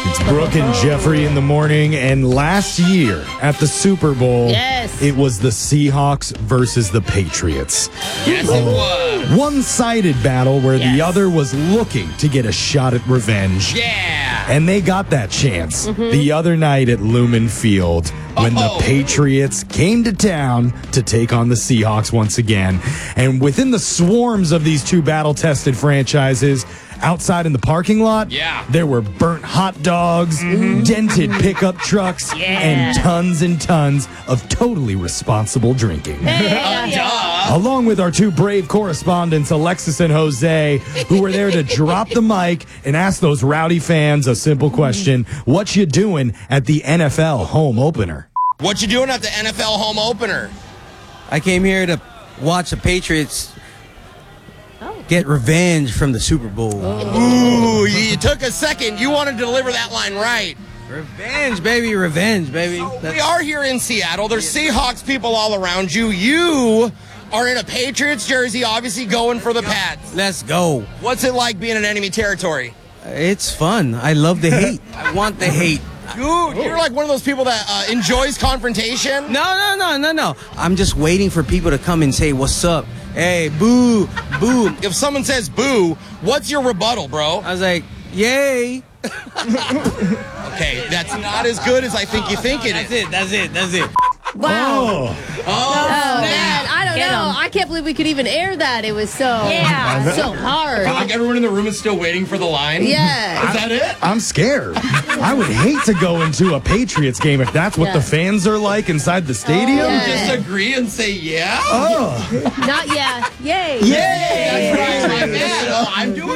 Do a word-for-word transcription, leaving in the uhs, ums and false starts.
It's Brooke and Jeffrey in the morning, and last year at the Super Bowl, yes. it was the Seahawks versus the Patriots. Yes, it was. One-sided battle where Yes. the other was looking to get a shot at revenge. Yeah. And they got that chance Mm-hmm. the other night at Lumen Field when Uh-oh. the Patriots came to town to take on the Seahawks once again. And within the swarms of these two battle-tested franchises, outside in the parking lot, Yeah. there were burnt hot dogs, dented pickup trucks, Yeah. and tons and tons of totally responsible drinking. Duh. Along with our two brave correspondents, Alexis and Jose, who were there to drop the mic and ask those rowdy fans a simple question: what you doing at the N F L home opener? What you doing at the N F L home opener? I came here to watch the Patriots get revenge from the Super Bowl. Ooh, you took a second. You wanted to deliver that line right. Revenge, baby, revenge, baby. We are here in Seattle. There's Seahawks people all around you. You are in a Patriots jersey, obviously going for the Pats. Let's go. What's it like being in enemy territory? It's fun. I love the hate. I want the hate. Dude, you're like one of those people that uh, enjoys confrontation. No, no, no, no, no. I'm just waiting for people to come and say, what's up? Hey, boo, boo. If someone says boo, what's your rebuttal, bro? I was like, yay. Okay, that's not as good as I think you think it That's is. it, that's it, that's it. Wow. Oh, Oh, man. I don't Get know. 'em. I can't believe we could even air that. It was so, Yeah. so hard. Like everyone in the room is still waiting for the line? Yeah. Is that it? I'm scared. I would hate to go into a Patriots game if that's what Yeah. the fans are like inside the stadium. Oh, yeah. Just agree and say yeah? Oh. Not yet. Yay. Yay! That's right, right, man. I'm doing